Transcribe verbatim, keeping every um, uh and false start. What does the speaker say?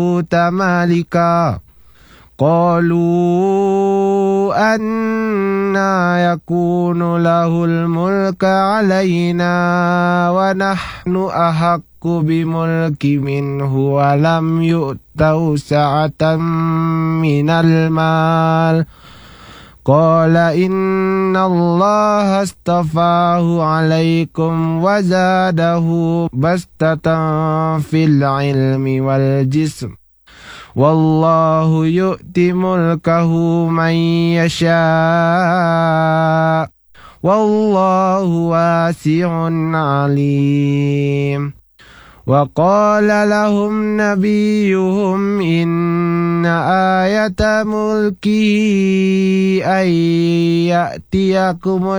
طالوت ملكا قالوا أنى يكون له الملك علينا ونحن أحق بملك منه ولم يؤته سعة من المال قال إن الله اصطفاه عليكم وزاده بسطة في العلم والجسم والله يؤتي ملكه من يشاء والله واسع عليم وقال لهم نبيهم إن آية ملكه أن يأتيكم